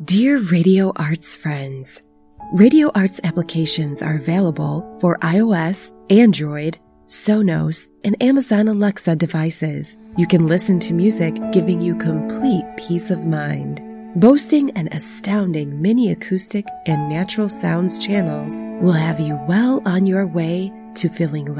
Dear Radio Arts friends, Radio Arts applications are available for iOS, Android, Sonos, and Amazon Alexa devices. You can listen to music giving you complete peace of mind. Boasting an astounding mini acoustic and natural sounds channels will have you well on your way to feeling